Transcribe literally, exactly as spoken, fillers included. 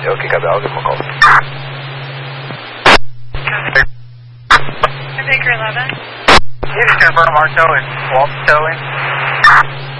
Okay, copy. I'll give him a call. Baker eleven. You just confirm our tow and Walt towing.